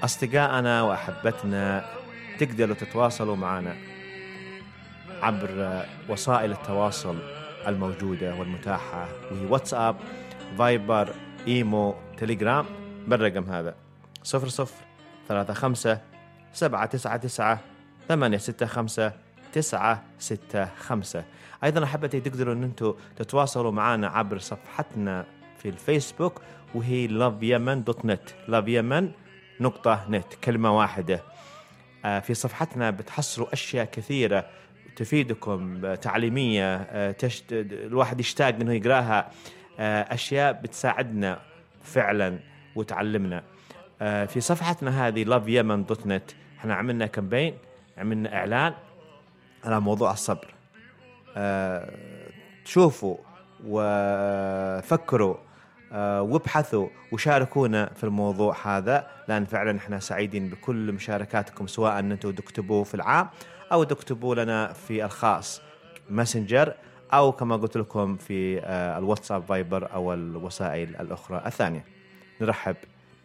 أصدقائنا وأحبتنا تقدروا تتواصلوا معنا عبر وسائل التواصل الموجودة والمتاحة، وهي واتساب، فايبر، إيمو، تليجرام بالرقم هذا 00-799-865-965. أيضا أحبتي تقدروا أن أنتوا تتواصلوا معنا عبر صفحتنا في الفيسبوك، وهي loveyemen.net، loveyemen.net، كلمة واحدة. في صفحتنا بتحصلوا أشياء كثيرة تفيدكم، تعليمية، الواحد يشتاق أنه يقراها، أشياء بتساعدنا فعلا وتعلمنا. في صفحتنا هذه loveyemen.net احنا عملنا كامبين، عملنا إعلان على موضوع الصبر. شوفوا وفكروا وابحثوا وشاركونا في الموضوع هذا، لأن فعلا احنا سعيدين بكل مشاركاتكم، سواء أنتوا تكتبوا في العام أو تكتبوا لنا في الخاص ماسنجر، أو كما قلت لكم في الواتساب، فايبر، أو الوسائل الأخرى الثانية. نرحب